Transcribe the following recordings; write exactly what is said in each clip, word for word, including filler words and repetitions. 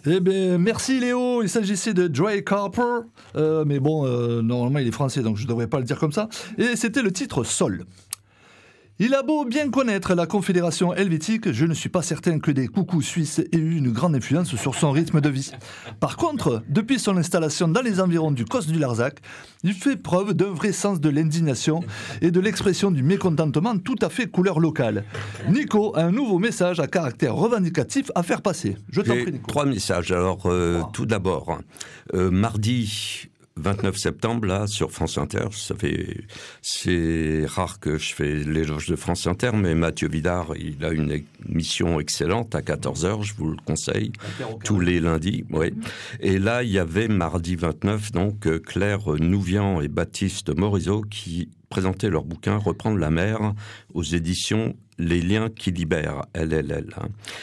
Eh bien, merci Léo, il s'agissait de Dry Carper, euh, mais bon, euh, normalement il est français, donc je ne devrais pas le dire comme ça, et c'était le titre Sol. Il a beau bien connaître la Confédération helvétique, je ne suis pas certain que des coucous suisses aient eu une grande influence sur son rythme de vie. Par contre, depuis son installation dans les environs du Cos du Larzac, il fait preuve d'un vrai sens de l'indignation et de l'expression du mécontentement tout à fait couleur locale. Nico a un nouveau message à caractère revendicatif à faire passer. Je t'en J'ai prie, Nico. Trois messages. Alors, euh, wow. tout d'abord, euh, mardi vingt-neuf septembre, là, sur France Inter, ça fait, c'est rare que je fais l'éloge de France Inter, mais Mathieu Vidard, il a une émission excellente à quatorze heures, je vous le conseille, tous les lundis, oui. Et là, il y avait mardi vingt-neuf, donc, Claire Nouvian et Baptiste Morisot qui présentaient leur bouquin « Reprendre la mer » aux éditions Les Liens qui libèrent, L L L.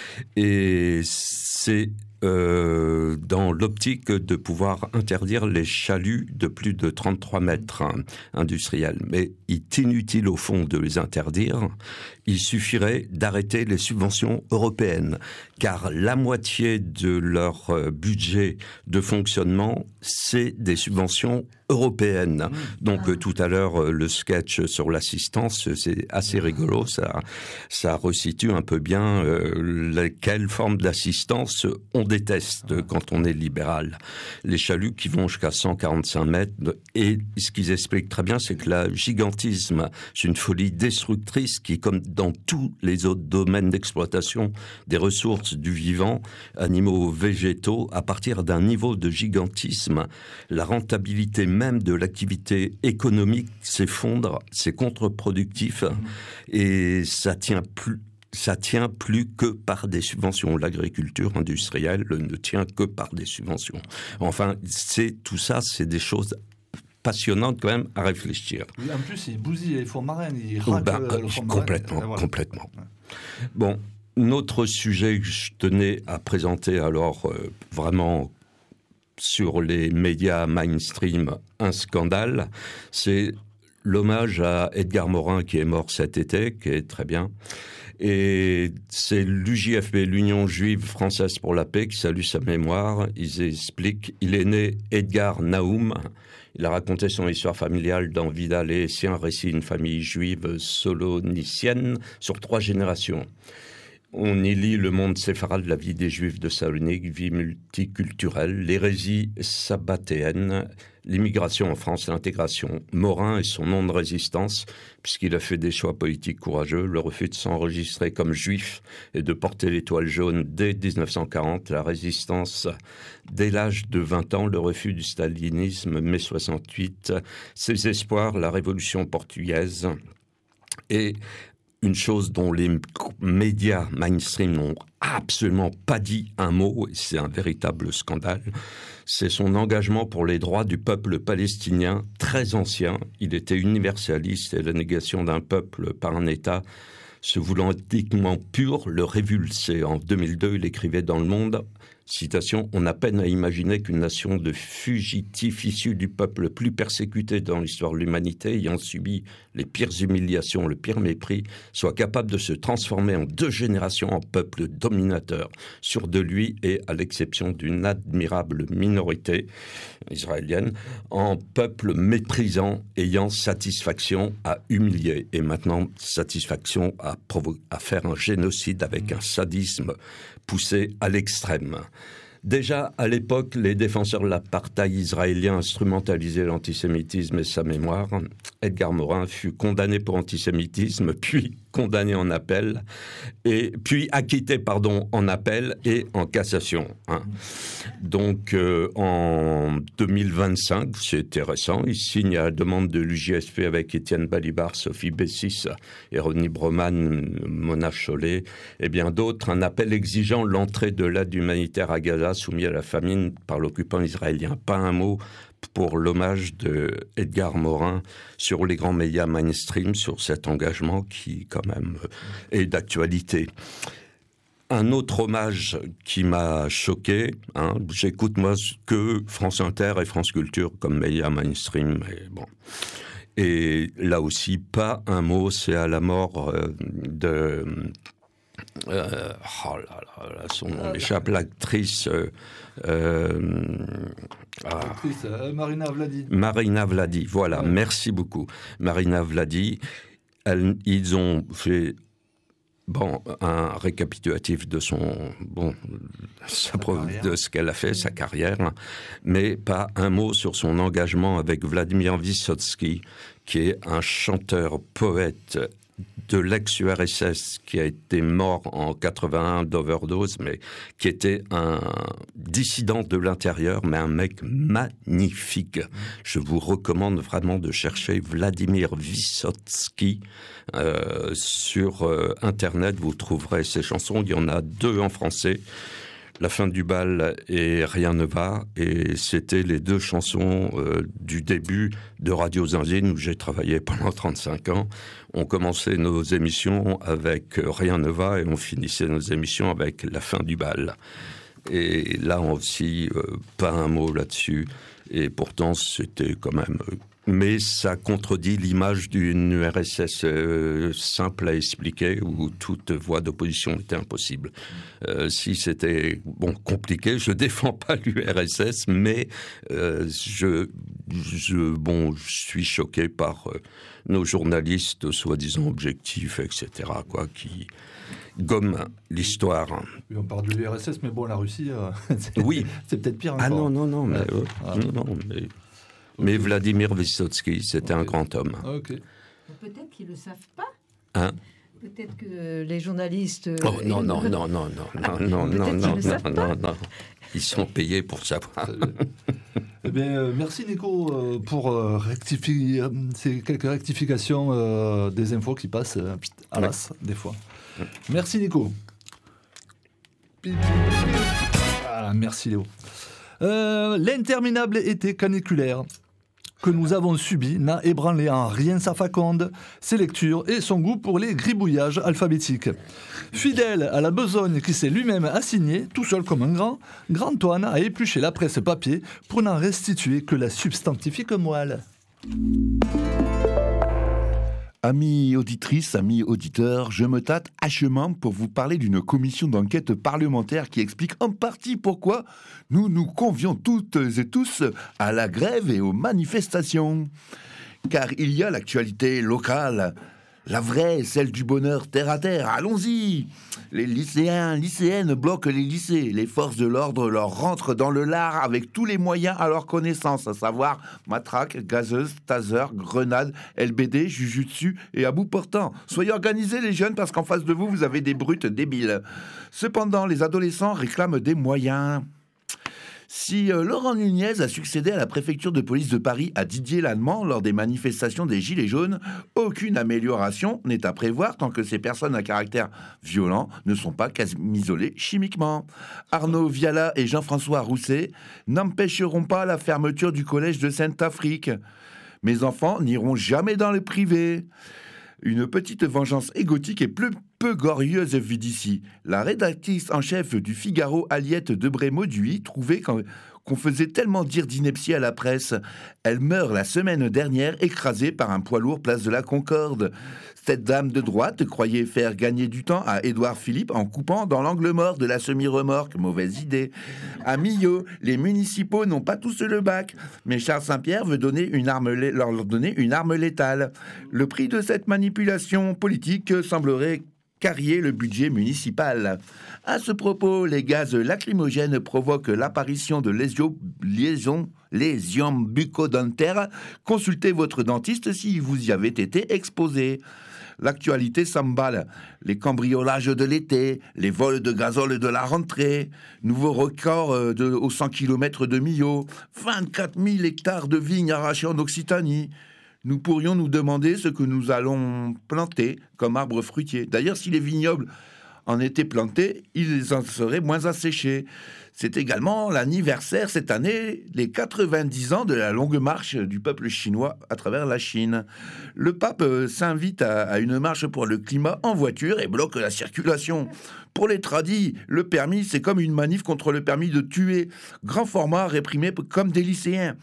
Et c'est Euh, dans l'optique de pouvoir interdire les chaluts de plus de trente-trois mètres hein, industriels. Mais il est inutile au fond de les interdire. Il suffirait d'arrêter les subventions européennes, car la moitié de leur euh, budget de fonctionnement, c'est des subventions européenne. Donc ah. euh, tout à l'heure, euh, le sketch sur l'assistance, c'est assez rigolo, ça, ça resitue un peu bien euh, laquelle forme d'assistance on déteste ah. quand on est libéral. Les chaluts qui vont jusqu'à cent quarante-cinq mètres, et ce qu'ils expliquent très bien, c'est que le gigantisme, c'est une folie destructrice qui, comme dans tous les autres domaines d'exploitation des ressources du vivant, animaux, végétaux, à partir d'un niveau de gigantisme, la rentabilité même de l'activité économique s'effondre, c'est contre-productif mmh. et ça tient plus ça tient plus que par des subventions. L'agriculture industrielle ne tient que par des subventions. Enfin, c'est tout ça, c'est des choses passionnantes quand même à réfléchir. Oui, en plus, il bousille les fonds marins, il racle ben, le fond complètement, marin. Voilà. Complètement. Ouais. Bon, notre sujet que je tenais à présenter, alors euh, vraiment sur les médias mainstream, un scandale, c'est l'hommage à Edgar Morin qui est mort cet été, qui est très bien. Et c'est l'U J F P, l'Union Juive Française pour la Paix, qui salue sa mémoire. Ils expliquent, il est né Edgar Naoum. Il a raconté son histoire familiale dans Vidal et Essien, récit d'une famille juive solonicienne sur trois générations. On y lit le monde séfarade, la vie des Juifs de Salonique, vie multiculturelle, l'hérésie sabbatéenne, l'immigration en France, l'intégration. Morin et son nom de résistance, puisqu'il a fait des choix politiques courageux, le refus de s'enregistrer comme juif et de porter l'étoile jaune dès dix-neuf cent quarante, la résistance dès l'âge de vingt ans, le refus du stalinisme, mai soixante-huit, ses espoirs, la révolution portugaise et une chose dont les médias mainstream n'ont absolument pas dit un mot, et c'est un véritable scandale, c'est son engagement pour les droits du peuple palestinien, très ancien. Il était universaliste et la négation d'un peuple par un État se voulant éthiquement pur le révulsait. En deux mille deux, il écrivait dans Le Monde, citation, « On a peine à imaginer qu'une nation de fugitifs issus du peuple le plus persécuté dans l'histoire de l'humanité, ayant subi les pires humiliations, le pire mépris, soit capable de se transformer en deux générations en peuple dominateur, sûr de lui et, à l'exception d'une admirable minorité israélienne, en peuple méprisant, ayant satisfaction à humilier et maintenant satisfaction à, provo- à faire un génocide avec un sadisme poussé à l'extrême. » Déjà, à l'époque, les défenseurs de l'apartheid israélien instrumentalisaient l'antisémitisme et sa mémoire. Edgar Morin fut condamné pour antisémitisme, puis condamné en appel, et puis acquitté, pardon, en appel et en cassation. Hein. Donc, euh, en deux mille vingt-cinq, c'était récent, il signe à la demande de l'U J S P avec Étienne Balibar, Sophie Bessis, Ronnie Broman, Mona Chollet et bien d'autres, un appel exigeant l'entrée de l'aide humanitaire à Gaza soumis à la famine par l'occupant israélien. Pas un mot pour l'hommage de Edgar Morin sur les grands médias mainstream, sur cet engagement qui, quand même, est d'actualité. Un autre hommage qui m'a choqué, hein, j'écoute moi que France Inter et France Culture comme médias mainstream, et bon. Et là aussi, pas un mot, c'est à la mort euh, de Euh, oh là là, là, son nom m'échappe, l'actrice. Euh, euh, ah, l'actrice euh, Marina Vladi. Marina Vladi, voilà, ouais. Merci beaucoup. Marina Vladi, elle, ils ont fait bon, un récapitulatif de son, bon, sa de ce qu'elle a fait, sa carrière, mais pas un mot sur son engagement avec Vladimir Vysotsky, qui est un chanteur, poète de l'ex-U R S S qui a été mort en quatre-vingt-un d'overdose, mais qui était un dissident de l'intérieur, mais un mec magnifique. Je vous recommande vraiment de chercher Vladimir Vysotsky euh, sur euh, Internet. Vous trouverez ses chansons. Il y en a deux en français. La fin du bal et Rien ne va, et c'était les deux chansons euh, du début de Radio Zinzine où j'ai travaillé pendant trente-cinq ans. On commençait nos émissions avec Rien ne va et on finissait nos émissions avec La fin du bal. Et là aussi, euh, pas un mot là-dessus, et pourtant c'était quand même... Euh, mais ça contredit l'image d'une U R S S euh, simple à expliquer où toute voie d'opposition était impossible. Euh, si c'était bon compliqué, je défends pas l'U R S S, mais euh, je, je bon je suis choqué par euh, nos journalistes soi-disant objectifs, et cetera quoi qui gomment l'histoire. Oui, on parle de l'U R S S, mais bon la Russie, euh, c'est, oui, c'est peut-être pire. Ah encore. non non non mais, euh, ah. non, non, mais... Mais Vladimir Vysotsky, c'était okay. un grand homme. Okay. Peut-être qu'ils ne le savent pas. Hein? Peut-être que les journalistes... Oh non, non, non, non, non, non, non, non, non, non, non, non. Ils sont payés pour savoir. Eh bien, euh, merci Nico euh, pour euh, rectifier euh, ces quelques rectifications euh, des infos qui passent euh, à l'as, ouais. des fois. Ouais. Merci Nico. Ah, merci Léo. Euh, l'interminable été caniculaire que nous avons subi n'a ébranlé en rien sa faconde, ses lectures et son goût pour les gribouillages alphabétiques. Fidèle à la besogne qui s'est lui-même assigné, tout seul comme un grand, Grand-Antoine a épluché la presse papier pour n'en restituer que la substantifique moelle. Amis auditrices, amis auditeurs, je me tâte hachement pour vous parler d'une commission d'enquête parlementaire qui explique en partie pourquoi nous nous convions toutes et tous à la grève et aux manifestations. Car il y a l'actualité locale, la vraie, celle du bonheur terre à terre. Allons-y! Les lycéens, lycéennes bloquent les lycées. Les forces de l'ordre leur rentrent dans le lard avec tous les moyens à leur connaissance, à savoir matraques, gazeuses, tasers, grenades, L B D, jujutsu et à bout portant. Soyez organisés les jeunes parce qu'en face de vous, vous avez des brutes débiles. Cependant, les adolescents réclament des moyens. Si euh, Laurent Nunez a succédé à la préfecture de police de Paris à Didier Lallemand lors des manifestations des Gilets jaunes, aucune amélioration n'est à prévoir tant que ces personnes à caractère violent ne sont pas isolées chimiquement. Arnaud Viala et Jean-François Rousset n'empêcheront pas la fermeture du collège de Sainte-Afrique. Mes enfants n'iront jamais dans le privé. Une petite vengeance égotique et plus peu glorieuse vue d'ici. La rédactrice en chef du Figaro, Aliette Debré-Mauduit, trouvait qu'on, qu'on faisait tellement dire d'ineptie à la presse. Elle meurt la semaine dernière, écrasée par un poids lourd place de la Concorde. Cette dame de droite croyait faire gagner du temps à Édouard Philippe en coupant dans l'angle mort de la semi-remorque. Mauvaise idée. À Millau, les municipaux n'ont pas tous le bac, mais Charles Saint-Pierre veut donner une arme, leur donner une arme létale. Le prix de cette manipulation politique semblerait carrier le budget municipal. À ce propos, les gaz lacrymogènes provoquent l'apparition de lésio, liaisons, lésions bucco-dentaires. Consultez votre dentiste si vous y avez été exposé. L'actualité s'emballe. Les cambriolages de l'été, les vols de gazole de la rentrée, nouveau record de, aux cent kilomètres de Millau, vingt-quatre mille hectares de vignes arrachés en Occitanie. Nous pourrions nous demander ce que nous allons planter comme arbre fruitier. D'ailleurs, si les vignobles en étaient plantés, ils en seraient moins asséchés. C'est également l'anniversaire cette année, les quatre-vingt-dix ans de la longue marche du peuple chinois à travers la Chine. Le pape s'invite à, à une marche pour le climat en voiture et bloque la circulation. Pour les tradis, le permis, c'est comme une manif contre le permis de tuer. Grand format réprimé comme des lycéens.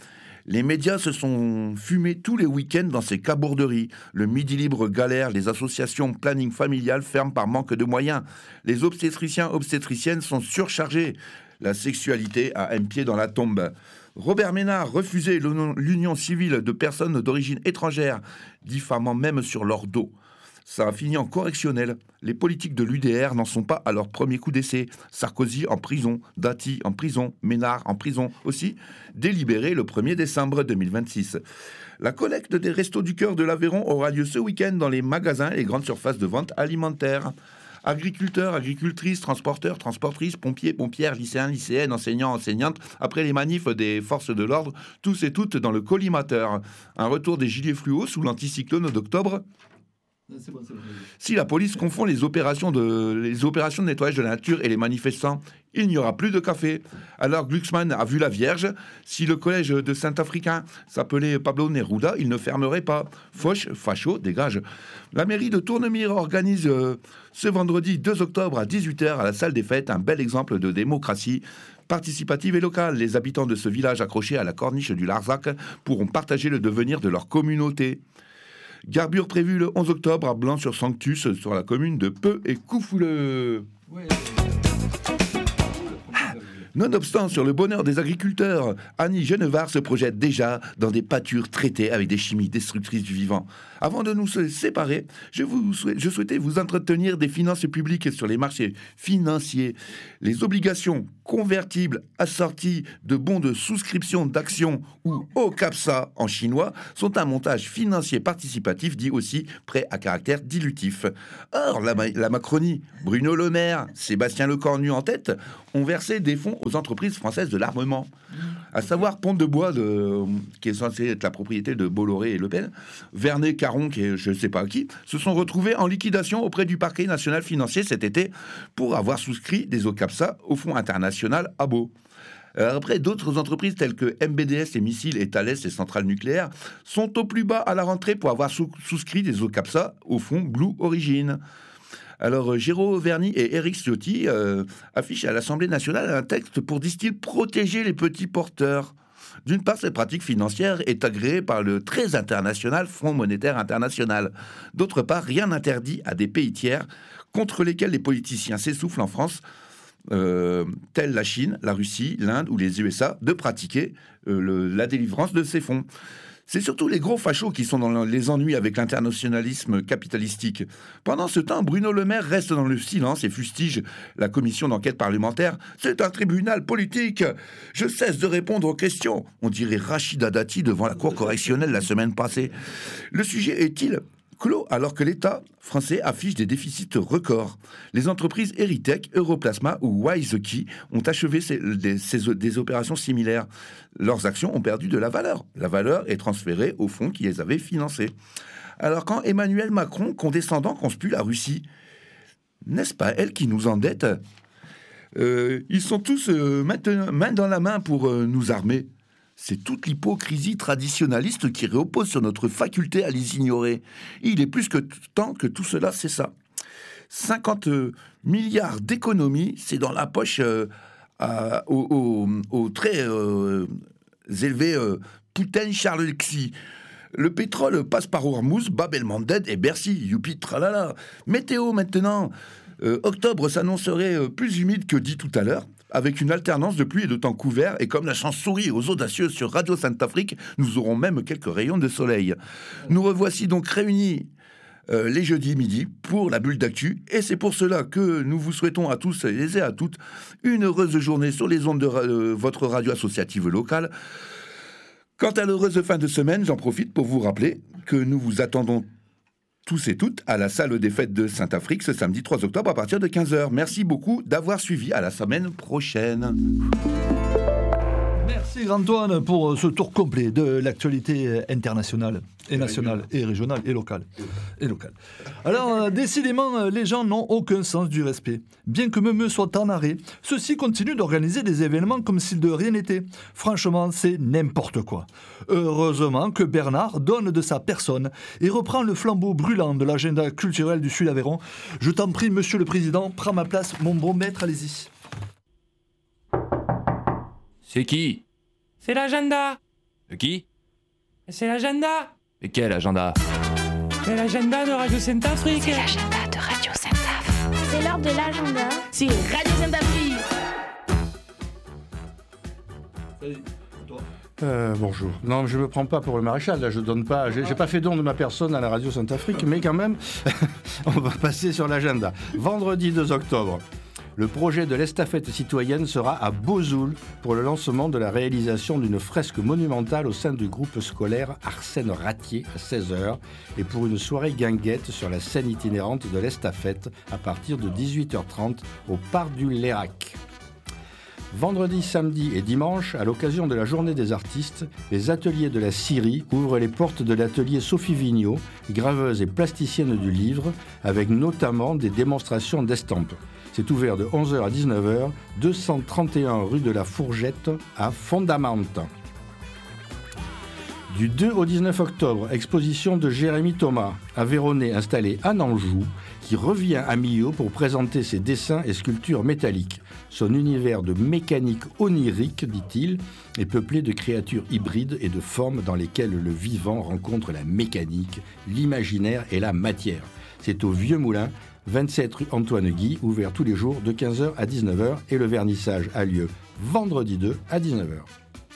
Les médias se sont fumés tous les week-ends dans ces cabourderies. Le Midi Libre galère, les associations planning familial ferment par manque de moyens. Les obstétriciens, obstétriciennes sont surchargés. La sexualité a un pied dans la tombe. Robert Ménard refusait l'union civile de personnes d'origine étrangère, diffamant même sur leur dos. Ça a fini en correctionnel. Les politiques de l'U D R n'en sont pas à leur premier coup d'essai. Sarkozy en prison, Dati en prison, Ménard en prison aussi, délibéré le premier décembre deux mille vingt-six. La collecte des Restos du Cœur de l'Aveyron aura lieu ce week-end dans les magasins et grandes surfaces de vente alimentaires. Agriculteurs, agricultrices, transporteurs, transportrices, pompiers, pompières, lycéens, lycéennes, enseignants, enseignantes, après les manifs des forces de l'ordre, tous et toutes dans le collimateur. Un retour des gilets fluo sous l'anticyclone d'octobre. C'est bon, c'est bon. Si la police confond les opérations, de, les opérations de nettoyage de la nature et les manifestants, il n'y aura plus de café. Alors Glucksmann a vu la Vierge. Si le collège de Saint-Africain s'appelait Pablo Neruda, il ne fermerait pas. Foch, facho, dégage. La mairie de Tournemire organise euh, ce vendredi deux octobre à dix-huit heures à la salle des fêtes un bel exemple de démocratie participative et locale. Les habitants de ce village accroché à la corniche du Larzac pourront partager le devenir de leur communauté. Garbure prévue le onze octobre à Blanc-sur-Sanctus, sur la commune de Peu et Coufouleux. Ouais. Nonobstant sur le bonheur des agriculteurs, Annie Genevard se projette déjà dans des pâtures traitées avec des chimies destructrices du vivant. Avant de nous séparer, je, vous souhait, je souhaitais vous entretenir des finances publiques sur les marchés financiers. Les obligations convertibles assorties de bons de souscription d'actions ou O C A P S A en chinois sont un montage financier participatif dit aussi prêt à caractère dilutif. Or, la, la Macronie, Bruno Le Maire, Sébastien Lecornu en tête, ont versé des fonds aux entreprises françaises de l'armement. À savoir Pont de Bois, de, qui est censé être la propriété de Bolloré et Le Pen, Vernet, Caron, qui est je ne sais pas qui, se sont retrouvés en liquidation auprès du parquet national financier cet été pour avoir souscrit des O C A P S A au Fonds international A B O. Après, d'autres entreprises telles que M B D S, les missiles, et Thales, les centrales nucléaires, sont au plus bas à la rentrée pour avoir sous- souscrit des O C A P S A au Fonds Blue Origin. Alors, Géraud Verny et Éric Ciotti euh, affichent à l'Assemblée nationale un texte pour, disent-ils, protéger les petits porteurs. D'une part, cette pratique financière est agréée par le très international Fonds monétaire international. D'autre part, rien n'interdit à des pays tiers contre lesquels les politiciens s'essoufflent en France, euh, tels la Chine, la Russie, l'Inde ou les U S A, de pratiquer euh, le, la délivrance de ces fonds. C'est surtout les gros fachos qui sont dans les ennuis avec l'internationalisme capitalistique. Pendant ce temps, Bruno Le Maire reste dans le silence et fustige la commission d'enquête parlementaire. C'est un tribunal politique. Je cesse de répondre aux questions. On dirait Rachida Dati devant la cour correctionnelle la semaine passée. Le sujet est-il clos alors que l'État français affiche des déficits records? Les entreprises Eritech, Europlasma ou WiseKey ont achevé ces, des, ces, des opérations similaires. Leurs actions ont perdu de la valeur. La valeur est transférée aux fonds qui les avaient financées. Alors quand Emmanuel Macron, condescendant, conspue la Russie, n'est-ce pas elle qui nous endette? euh, Ils sont tous euh, maintenant, main dans la main pour euh, nous armer. C'est toute l'hypocrisie traditionnaliste qui repose sur notre faculté à les ignorer. Il est plus que temps que tout cela, c'est ça. cinquante milliards d'économies, c'est dans la poche euh, à, au, au, au très euh, élevé euh, Poutine Charles Xi. Le pétrole passe par Hormuz, Bab el-Mandeb et Bercy. Youpi, tralala. Météo maintenant. Euh, octobre s'annoncerait euh, plus humide que dit tout à l'heure, avec une alternance de pluie et de temps couvert, et comme la chance sourit aux audacieux sur Radio Sainte-Afrique, nous aurons même quelques rayons de soleil. Nous revoici donc réunis euh, les jeudis midi pour la bulle d'actu, et c'est pour cela que nous vous souhaitons à tous et à toutes une heureuse journée sur les ondes de ra- euh, votre radio associative locale. Quant à l'heureuse fin de semaine, j'en profite pour vous rappeler que nous vous attendons tous et toutes à la salle des fêtes de Sainte-Afrique ce samedi trois octobre à partir de quinze heures. Merci beaucoup d'avoir suivi. À la semaine prochaine. Merci Antoine pour ce tour complet de l'actualité internationale et nationale et régionale et locale. Et locale. Alors, décidément, les gens n'ont aucun sens du respect. Bien que Meumeu soit en arrêt, ceux-ci continuent d'organiser des événements comme s'il de rien n'était. Franchement, c'est n'importe quoi. Heureusement que Bernard donne de sa personne et reprend le flambeau brûlant de l'agenda culturel du Sud-Aveyron. Je t'en prie, monsieur le président, prends ma place, mon bon maître, allez-y. C'est qui? C'est l'agenda. De qui? C'est l'agenda. Et quel agenda? C'est l'agenda de Radio Sainte-Afrique. C'est l'agenda de Radio Sainte-Afrique. C'est l'heure de l'agenda. C'est Radio Sainte-Afrique. Salut, toi. Euh, bonjour. Non, je me prends pas pour le maréchal. Là, je donne pas. J'ai, j'ai pas fait don de ma personne à la Radio Sainte-Afrique, mais quand même, on va passer sur l'agenda. Vendredi deux octobre. Le projet de l'estafette citoyenne sera à Bozoul pour le lancement de la réalisation d'une fresque monumentale au sein du groupe scolaire Arsène Ratier à seize heures et pour une soirée guinguette sur la scène itinérante de l'estafette à partir de dix-huit heures trente au Parc du Lérac. Vendredi, samedi et dimanche, à l'occasion de la Journée des artistes, les ateliers de la Syrie ouvrent les portes de l'atelier Sophie Vigneault, graveuse et plasticienne du livre, avec notamment des démonstrations d'estampes. C'est ouvert de onze heures à dix-neuf heures, deux cent trente et un rue de la Fourgette à Fondamenta. Du deux au dix-neuf octobre, exposition de Jérémy Thomas, Aveyronais installé à Nanjou, qui revient à Millau pour présenter ses dessins et sculptures métalliques. Son univers de mécanique onirique, dit-il, est peuplé de créatures hybrides et de formes dans lesquelles le vivant rencontre la mécanique, l'imaginaire et la matière. C'est au Vieux Moulin, vingt-sept rue Antoine Guy, ouvert tous les jours de quinze heures à dix-neuf heures et le vernissage a lieu vendredi deux à dix-neuf heures.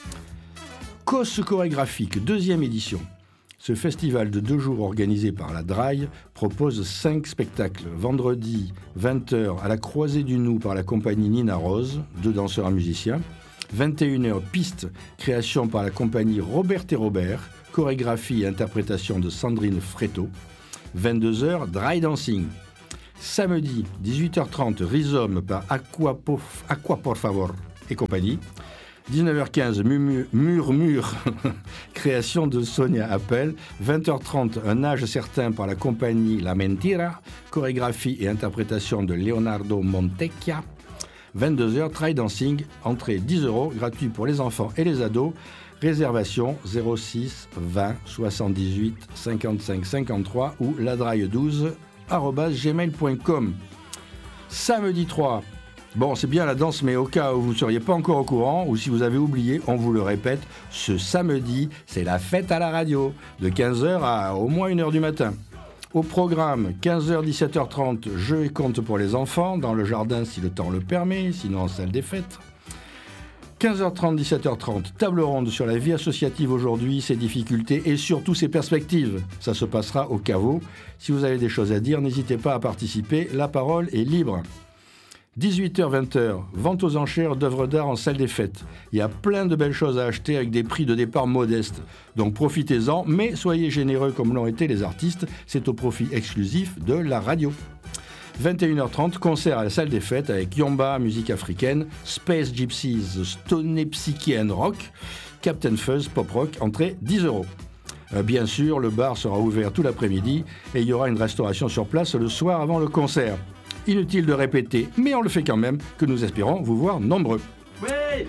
Cos chorégraphique, deuxième édition. Ce festival de deux jours organisé par la Draille propose cinq spectacles. Vendredi, vingt heures, à la Croisée du Nou par la compagnie Nina Rose, deux danseurs et musiciens. vingt et une heures, piste, création par la compagnie Robert et Robert, chorégraphie et interprétation de Sandrine Fréteau. vingt-deux heures, dry dancing. Samedi, dix-huit heures trente, Rhizome par Aqua por, Aqua por favor et compagnie. dix-neuf heures quinze, Murmure, création de Sonia Appel. vingt heures trente, Un âge certain par la compagnie La Mentira, chorégraphie et interprétation de Leonardo Montecchia. vingt-deux heures, Try Dancing, entrée dix euros, gratuit pour les enfants et les ados. Réservation zéro six vingt soixante-dix-huit cinquante-cinq cinquante-trois ou ladraille douze arobase gmail point com. Samedi trois. Bon, c'est bien la danse, mais au cas où vous ne seriez pas encore au courant, ou si vous avez oublié, on vous le répète, ce samedi, c'est la fête à la radio, de quinze heures à au moins une heure du matin. Au programme, quinze heures, dix-sept heures trente, jeux et contes pour les enfants, dans le jardin si le temps le permet, sinon en salle des fêtes. quinze heures trente, dix-sept heures trente, table ronde sur la vie associative aujourd'hui, ses difficultés et surtout ses perspectives. Ça se passera au caveau. Si vous avez des choses à dire, n'hésitez pas à participer, la parole est libre. dix-huit heures, vingt heures, vente aux enchères d'œuvres d'art en salle des fêtes. Il y a plein de belles choses à acheter avec des prix de départ modestes. Donc profitez-en, mais soyez généreux comme l'ont été les artistes. C'est au profit exclusif de la radio. vingt et une heures trente, concert à la salle des fêtes avec Yomba, musique africaine, Space Gypsies, Stone Psyche and Rock, Captain Fuzz, pop rock, entrée dix euros. Euh, bien sûr, le bar sera ouvert tout l'après-midi et il y aura une restauration sur place le soir avant le concert. Inutile de répéter, mais on le fait quand même, que nous espérons vous voir nombreux. Oui.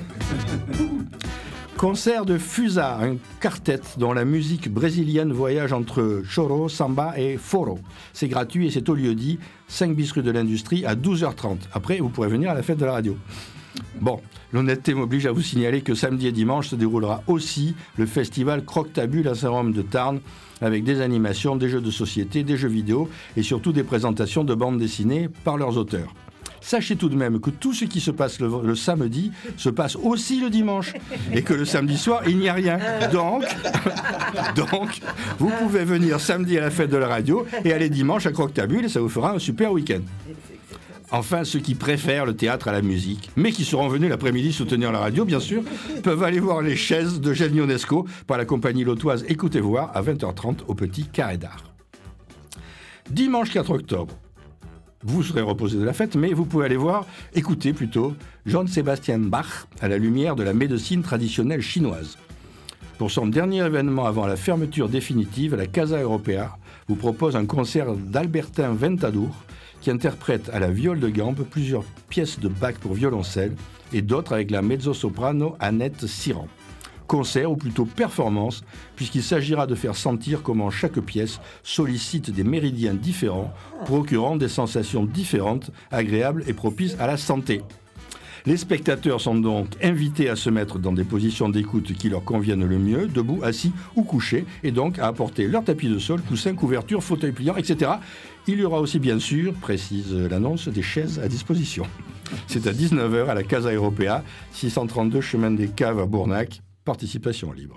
Concert de Fusa, un quartet dont la musique brésilienne voyage entre choro, samba et foro. C'est gratuit et c'est au lieu-dit, cinq bis rue de l'Industrie à douze heures trente. Après, vous pourrez venir à la fête de la radio. Bon, l'honnêteté m'oblige à vous signaler que samedi et dimanche se déroulera aussi le festival Croctabule à Saint-Rome de Tarn, avec des animations, des jeux de société, des jeux vidéo et surtout des présentations de bandes dessinées par leurs auteurs. Sachez tout de même que tout ce qui se passe le, le samedi se passe aussi le dimanche et que le samedi soir, il n'y a rien. Donc, donc, vous pouvez venir samedi à la fête de la radio et aller dimanche à Croctabule et ça vous fera un super week-end. Enfin, ceux qui préfèrent le théâtre à la musique, mais qui seront venus l'après-midi soutenir la radio, bien sûr, peuvent aller voir Les Chaises de Gilles Ionesco par la compagnie lautoise Écoutez voir à vingt heures trente au Petit Carré d'Art. Dimanche quatre octobre, vous serez reposé de la fête, mais vous pouvez aller voir, écouter plutôt, Jean-Sébastien Bach à la lumière de la médecine traditionnelle chinoise. Pour son dernier événement avant la fermeture définitive, la Casa Europea vous propose un concert d'Albertin Ventadour, qui interprète à la viole de gambe plusieurs pièces de Bach pour violoncelle et d'autres avec la mezzo-soprano Annette Siran. Concert ou plutôt performance, puisqu'il s'agira de faire sentir comment chaque pièce sollicite des méridiens différents, procurant des sensations différentes, agréables et propices à la santé. Les spectateurs sont donc invités à se mettre dans des positions d'écoute qui leur conviennent le mieux, debout, assis ou couchés, et donc à apporter leur tapis de sol, coussin, couverture, fauteuil pliant, et cetera. Il y aura aussi, bien sûr, précise l'annonce, des chaises à disposition. C'est à dix-neuf heures à la Casa Europea, six cent trente-deux chemin des Caves à Bournac. Participation libre.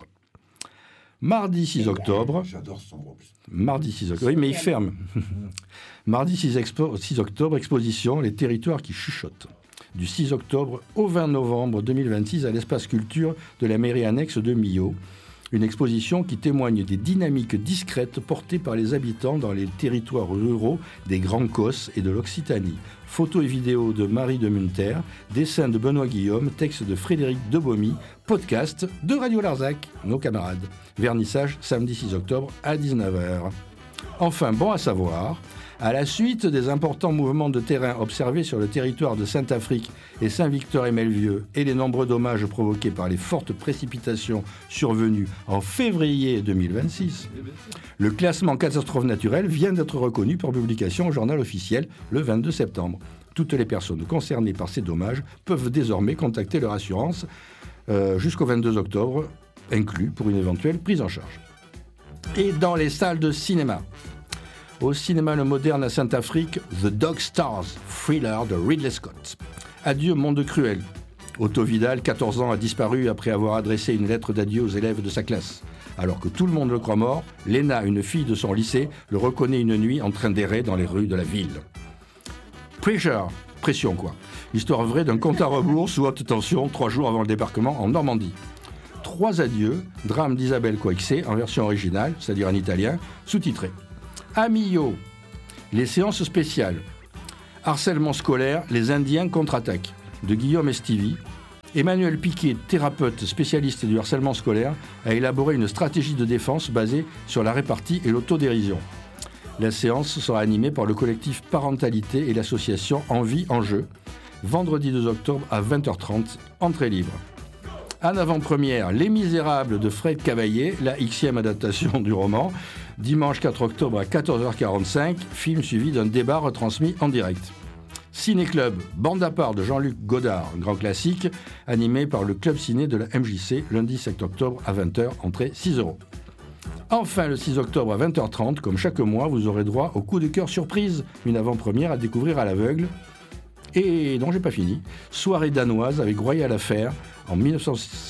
Mardi six octobre. J'adore son groupe. Mardi six octobre. Oui, mais il ferme. Mardi six, expo- six octobre, exposition Les territoires qui chuchotent. Du six octobre au vingt novembre deux mille vingt-six à l'espace culture de la mairie annexe de Millau. Une exposition qui témoigne des dynamiques discrètes portées par les habitants dans les territoires ruraux des Grands Causses et de l'Occitanie. Photos et vidéos de Marie de Munter, dessins de Benoît Guillaume, texte de Frédéric Debomy, podcast de Radio Larzac, nos camarades. Vernissage samedi six octobre à dix-neuf heures. Enfin, bon à savoir, à la suite des importants mouvements de terrain observés sur le territoire de Saint-Afrique et Saint-Victor-et-Melvieux et les nombreux dommages provoqués par les fortes précipitations survenues en février deux mille vingt-six, le classement catastrophe naturelle vient d'être reconnu par publication au journal officiel le vingt-deux septembre. Toutes les personnes concernées par ces dommages peuvent désormais contacter leur assurance euh, jusqu'au vingt-deux octobre, inclus pour une éventuelle prise en charge. Et dans les salles de cinéma, au cinéma Le Moderne à Saint-Afrique, The Dog Stars, thriller de Ridley Scott. Adieu monde cruel. Otto Vidal, quatorze ans, a disparu après avoir adressé une lettre d'adieu aux élèves de sa classe. Alors que tout le monde le croit mort, Lena, une fille de son lycée, le reconnaît une nuit en train d'errer dans les rues de la ville. Pressure, pression quoi. Histoire vraie d'un compte à rebours sous haute tension, trois jours avant le débarquement en Normandie. Trois adieux, drame d'Isabelle Coixet en version originale, c'est-à-dire en italien, sous-titré. À Millau, les séances spéciales. Harcèlement scolaire, les Indiens contre-attaquent, de Guillaume Estivi. Emmanuel Piquet, thérapeute spécialiste du harcèlement scolaire, a élaboré une stratégie de défense basée sur la répartie et l'autodérision. La séance sera animée par le collectif Parentalité et l'association Envie en Jeu, vendredi deux octobre à vingt heures trente, entrée libre. En avant-première, Les Misérables de Fred Cavaillé, la Xème adaptation du roman, dimanche quatre octobre à quatorze heures quarante-cinq, film suivi d'un débat retransmis en direct. Ciné-Club, bande à part de Jean-Luc Godard, grand classique, animé par le Club Ciné de la M J C, lundi sept octobre à vingt heures, entrée six euros. Enfin, le six octobre à vingt heures trente, comme chaque mois, vous aurez droit au coup de cœur surprise, une avant-première à découvrir à l'aveugle. Et non, j'ai pas fini. Soirée danoise avec Royal Affair en, dix-sept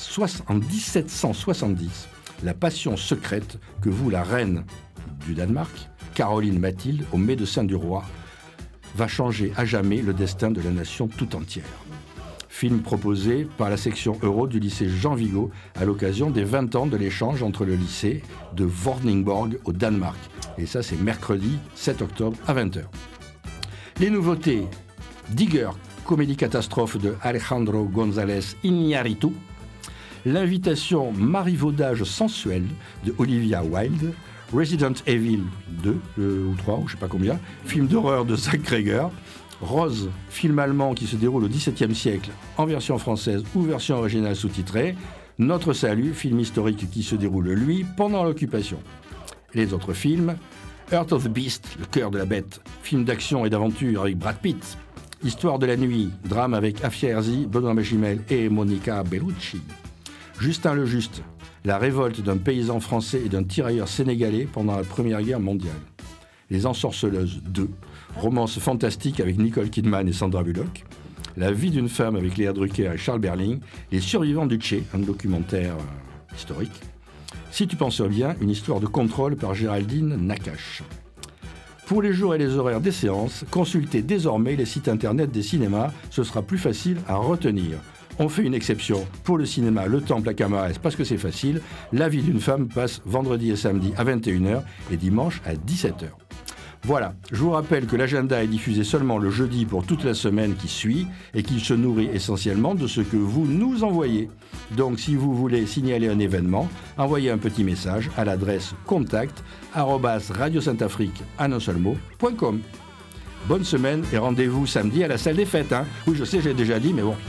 cent soixante-dix. La passion secrète que voue la reine du Danemark, Caroline Mathilde, au médecin du roi, va changer à jamais le destin de la nation tout entière. Film proposé par la section Euro du lycée Jean Vigo à l'occasion des vingt ans de l'échange entre le lycée de Vordingborg au Danemark. Et ça, c'est mercredi sept octobre à vingt heures. Les nouveautés: Digger, comédie catastrophe de Alejandro González Iñárritu. L'invitation marivaudage sensuel de Olivia Wilde. Resident Evil deux euh, ou trois, ou je sais pas combien. Film d'horreur de Zach Cregger. Rose, film allemand qui se déroule au dix-septième siècle en version française ou version originale sous-titrée. Notre salut, film historique qui se déroule, lui, pendant l'occupation. Les autres films: Heart of the Beast, le cœur de la bête, film d'action et d'aventure avec Brad Pitt. Histoire de la nuit, drame avec Afia Herzi, Benoît Magimel et Monica Bellucci. Justin le Juste, la révolte d'un paysan français et d'un tirailleur sénégalais pendant la Première Guerre mondiale. Les Ensorceleuses deux, romance fantastique avec Nicole Kidman et Sandra Bullock. La vie d'une femme avec Léa Drucker et Charles Berling. Les Survivants du Tché, un documentaire euh, historique. Si tu penses bien, une histoire de contrôle par Géraldine Nakache. Pour les jours et les horaires des séances, consultez désormais les sites internet des cinémas, ce sera plus facile à retenir. On fait une exception pour le cinéma Le Temple à Camares parce que c'est facile. La vie d'une femme passe vendredi et samedi à vingt et une heures et dimanche à dix-sept heures. Voilà, je vous rappelle que l'agenda est diffusé seulement le jeudi pour toute la semaine qui suit et qu'il se nourrit essentiellement de ce que vous nous envoyez. Donc si vous voulez signaler un événement, envoyez un petit message à l'adresse contact arobase radio saint afrique en un seul mot point com. Bonne semaine et rendez-vous samedi à la salle des fêtes. Hein. Oui, je sais, j'ai déjà dit, mais bon.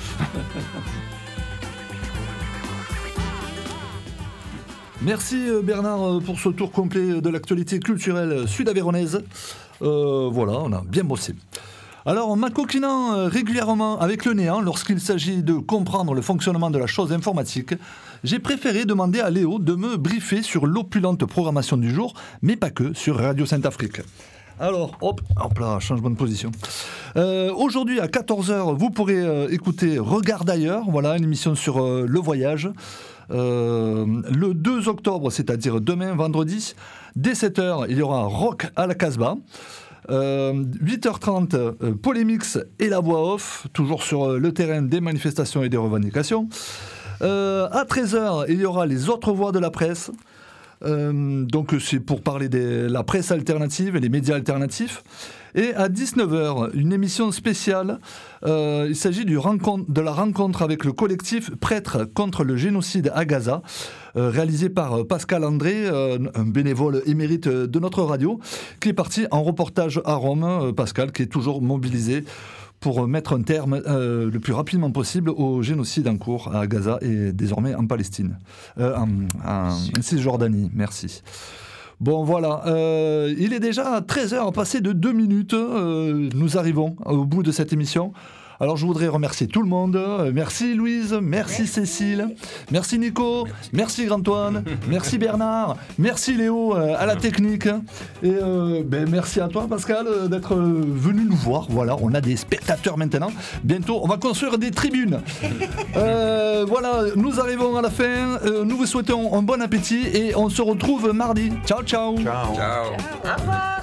Merci Bernard pour ce tour complet de l'actualité culturelle sud-avéronaise. Euh, voilà, on a bien bossé. Alors, m'acoquinant euh, régulièrement avec le néant lorsqu'il s'agit de comprendre le fonctionnement de la chose informatique, j'ai préféré demander à Léo de me briefer sur l'opulente programmation du jour, mais pas que, sur Radio Sainte-Afrique. Alors, hop, hop là, changement de position. Euh, aujourd'hui, à quatorze heures, vous pourrez euh, écouter Regard d'ailleurs, voilà, une émission sur euh, le voyage. Euh, le deux octobre, c'est-à-dire demain, vendredi, dès sept heures, il y aura Rock à la Casbah. Euh, huit heures trente, euh, Polémix et la voix off, toujours sur euh, le terrain des manifestations et des revendications. Euh, à treize heures, il y aura les autres voix de la presse. Euh, donc c'est pour parler de la presse alternative et les médias alternatifs. Et à dix-neuf heures, une émission spéciale. Euh, il s'agit du rencontre, de la rencontre avec le collectif Prêtres contre le génocide à Gaza, euh, réalisé par Pascal André, euh, un bénévole émérite de notre radio, qui est parti en reportage à Rome. Euh, Pascal, qui est toujours mobilisé pour mettre un terme euh, le plus rapidement possible au génocide en cours à Gaza et désormais en Palestine, euh, en, en Cisjordanie. Merci. Bon voilà, euh, il est déjà treize heures passé de deux minutes, euh, nous arrivons au bout de cette émission. Alors je voudrais remercier tout le monde, merci Louise, merci, merci. Cécile, merci Nico, merci, merci Antoine, merci Bernard, merci Léo euh, à la technique et euh, ben, merci à toi Pascal euh, d'être euh, venu nous voir. Voilà, on a des spectateurs maintenant, bientôt on va construire des tribunes. Euh, voilà, nous arrivons à la fin, euh, nous vous souhaitons un bon appétit et on se retrouve mardi. Ciao ciao. Ciao. Ciao. Au revoir.